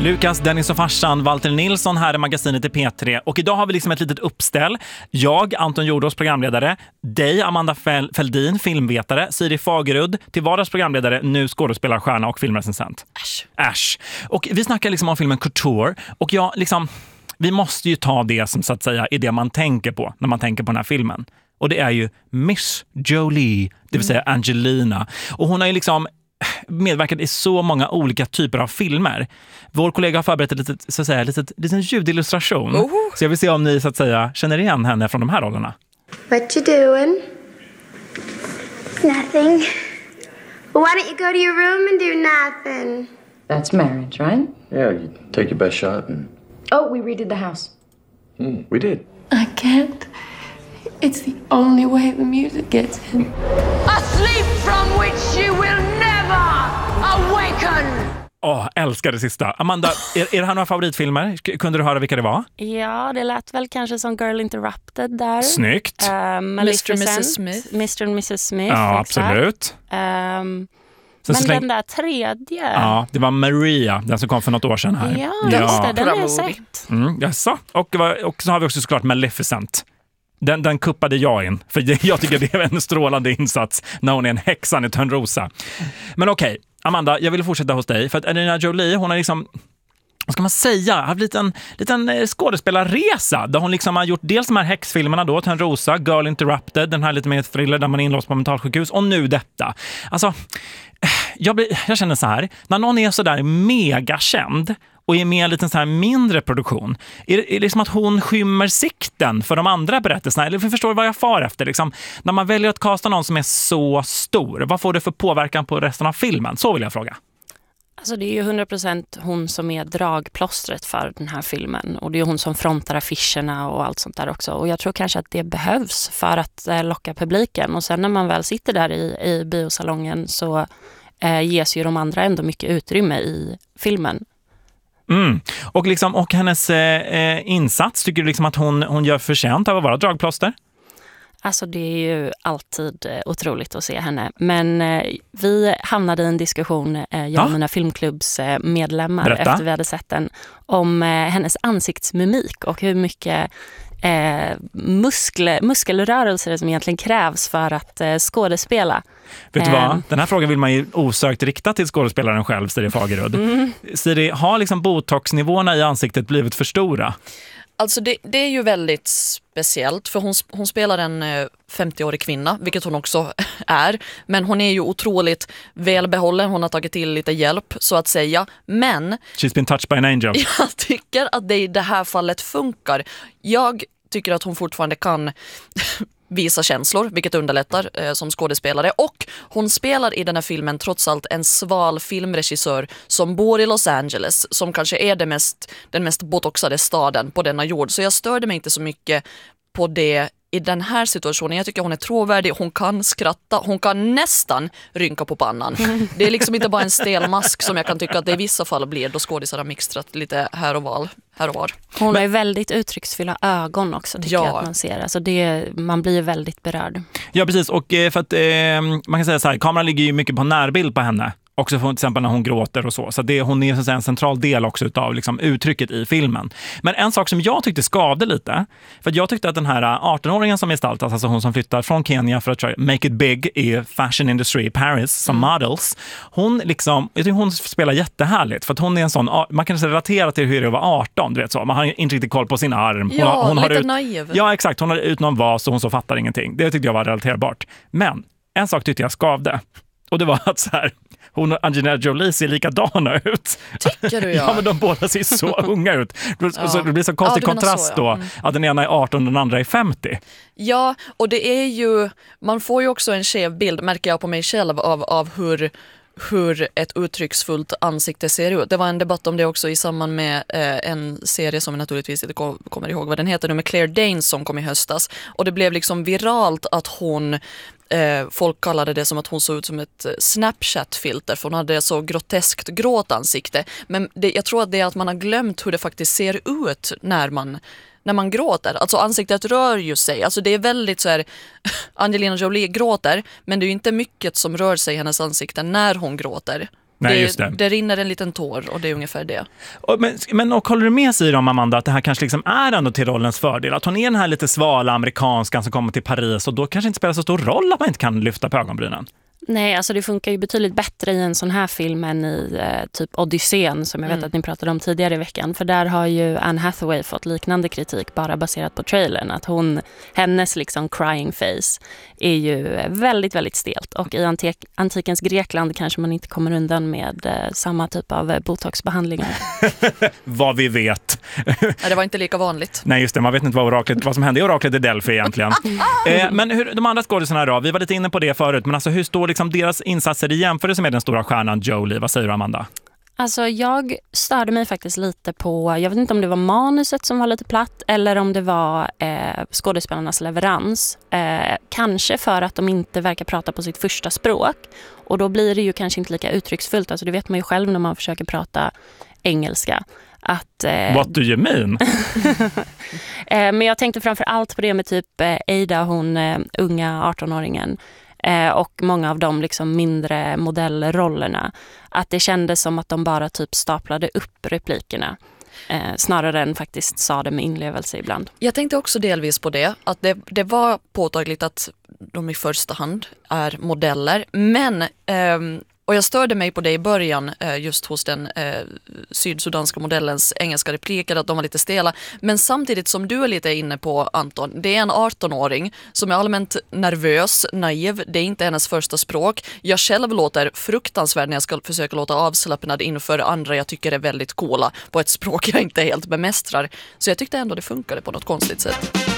Lukas, Dennis och farsan, Walter Nilsson här i magasinet i P3. Och idag har vi liksom ett litet uppställ. Jag, Anton Jordås, programledare. Dig, Amanda Fälldin, filmvetare. Siri Fagerud, till vardags programledare, nu skådespelarstjärna och filmrecensent. Äsch. Och vi snackar liksom om filmen Couture. Och jag liksom... Vi måste ju ta det som så att säga är det man tänker på när man tänker på den här filmen. Och det är ju Miss Jolie, det vill säga Angelina. Och hon har ju liksom medverkat i så många olika typer av filmer. Vår kollega har förberett liten ljudillustration. Så jag vill se om ni så att säga känner igen henne från de här rollerna. What you doing? Nothing. Well, why don't you go to your room and do nothing? That's marriage, right? Yeah, you take your best shot and... Oh, we redid the house. We did. I can't. It's the only way the music gets in. A sleep from which you will never awaken! Älskar det sista. Amanda, är det här några favoritfilmer? Kunde du höra vilka det var? Ja, det lät väl kanske som Girl Interrupted där. Snyggt. Mr. och Mrs. Smith. Mr. och Mrs. Smith. Ja, exakt. absolut. Men den där tredje... Ja, det var Maria, den som kom för något år sedan här. Ja, just det, den har jag sett. Jaså. Och så har vi också såklart Maleficent. Den kuppade jag in, för jag tycker det är en strålande insats när hon är en häxan i Törnrosa. Men okej, Amanda, jag vill fortsätta hos dig. För att Angelina Jolie, hon har liksom... Vad ska man säga? Har blivit en liten skådespelarresa där hon liksom har gjort dels de här häxfilmerna då, Törnrosa, Girl Interrupted, den här lite mer thriller där man är inlåst på mentalsjukhus, och nu detta. Alltså, jag känner så här, när någon är så där megakänd och är med en liten så här mindre produktion, är det som att hon skymmer sikten för de andra berättelserna? Eller förstår du vad jag far efter? Liksom, när man väljer att kasta någon som är så stor, vad får det för påverkan på resten av filmen? Så vill jag fråga. Alltså det är ju 100% hon som är dragplåstret för den här filmen. Och det är hon som frontar affischerna och allt sånt där också. Och jag tror kanske att det behövs för att locka publiken. Och sen när man väl sitter där i biosalongen så ges ju de andra ändå mycket utrymme i filmen. Och hennes insats, tycker du liksom att hon gör förtjänt av att vara dragplåster? Alltså det är ju alltid otroligt att se henne. Men vi hamnade i en diskussion, jag och mina filmklubbsmedlemmar efter vi hade sett den, om hennes ansiktsmimik och hur mycket muskelrörelser som egentligen krävs för att skådespela. Vet du vad? Den här frågan vill man ju osökt rikta till skådespelaren själv, Siri Fagerud. Siri, har liksom botoxnivåerna i ansiktet blivit för stora? Alltså det är ju väldigt speciellt, för hon spelar en 50-årig kvinna, vilket hon också är. Men hon är ju otroligt välbehållen, hon har tagit till lite hjälp så att säga. Men she's been touched by an angel. Jag tycker att det i det här fallet funkar. Jag tycker att hon fortfarande kan visa känslor, vilket underlättar som skådespelare. Och hon spelar i den här filmen trots allt en sval filmregissör som bor i Los Angeles, som kanske är den mest botoxade staden på denna jord. Så jag störde mig inte så mycket på det i den här situationen. Jag tycker hon är trovärdig, hon kan skratta, hon kan nästan rynka på pannan. Det är liksom inte bara en stel mask som jag kan tycka att det i vissa fall blir då skådisar har mixtrat lite här och var. Hon har ju väldigt uttrycksfulla ögon också, tycker jag att man ser. Alltså man blir väldigt berörd. Ja, precis. Och för att man kan säga så här, kameran ligger ju mycket på närbild på henne. Också för till exempel när hon gråter och så. Så hon är så att säga en central del också utav liksom uttrycket i filmen. Men en sak som jag tyckte skavde lite, för att jag tyckte att den här 18-åringen som gestaltas, alltså hon som flyttar från Kenya för att make it big i fashion industry i Paris som models, hon liksom, jag tycker hon spelar jättehärligt, för att hon är en sån, man kan relatera till hur det var 18, du vet så. Man har inte riktigt koll på sin arm. Hon lite har naiv. Ja, exakt. Hon har ut någon vas och hon så fattar ingenting. Det tyckte jag var relaterbart. Men en sak tyckte jag skavde. Och det var att så här, hon och Angelina Jolie ser likadana ut. Tycker du? Ja, men de båda ser så unga ut. Så det blir så konstig kontrast då. Att den ena är 18 och den andra är 50. Ja, och det är ju... Man får ju också en skev bild, märker jag på mig själv, av hur ett uttrycksfullt ansikte ser ut. Det var en debatt om det också i samband med en serie som jag naturligtvis inte kommer ihåg vad den heter nu, med Claire Danes som kom i höstas. Och det blev liksom viralt att hon... folk kallade det som att hon såg ut som ett Snapchat-filter, för hon hade så groteskt gråtansikte. Men jag tror att det är att man har glömt hur det faktiskt ser ut när man gråter. Alltså ansiktet rör ju sig. Alltså det är väldigt så här, Angelina Jolie gråter, men det är ju inte mycket som rör sig i hennes ansikte när hon gråter. Nej, just det. Det rinner en liten tår och det är ungefär det. Men håller du med sig om, Amanda, att det här kanske liksom är ändå till rollens fördel? Att hon är den här lite svala amerikanskan som kommer till Paris och då kanske inte spelar så stor roll att man inte kan lyfta på ögonbrynen. Nej, alltså det funkar ju betydligt bättre i en sån här film än i typ Odysseen som jag vet att ni pratade om tidigare i veckan. För där har ju Anne Hathaway fått liknande kritik bara baserat på trailern. Att hennes liksom crying face är ju väldigt, väldigt stelt. Och i antikens Grekland kanske man inte kommer undan med samma typ av botoxbehandlingar. Vad vi vet. Nej, det var inte lika vanligt. Nej, just det. Man vet inte vad som hände i oraklet i Delphi egentligen. Men hur, de andra skådespelarna då? Vi var lite inne på det förut. Men alltså, hur står liksom deras insatser i jämförelse med den stora stjärnan Jolie? Vad säger du, Amanda? Alltså jag störde mig faktiskt lite på, jag vet inte om det var manuset som var lite platt eller om det var skådespelarnas leverans. Kanske för att de inte verkar prata på sitt första språk. Och då blir det ju kanske inte lika uttrycksfullt. Alltså det vet man ju själv när man försöker prata engelska. What do you mean? Men jag tänkte framför allt på det med typ Ada, hon unga 18-åringen. Och många av de liksom mindre modellrollerna. Att det kändes som att de bara typ staplade upp replikerna. Snarare än faktiskt sa det med inlevelse ibland. Jag tänkte också delvis på det. Att det var påtagligt att de i första hand är modeller. Men... Och jag störde mig på det i början just hos den sydsudanska modellens engelska repliker att de var lite stela. Men samtidigt som du är lite inne på, Anton, det är en 18-åring som är allmänt nervös, naiv. Det är inte hennes första språk. Jag själv låter fruktansvärd när jag ska försöka låta avslappnad inför andra jag tycker är väldigt coola på ett språk jag inte helt bemästrar. Så jag tyckte ändå det funkade på något konstigt sätt.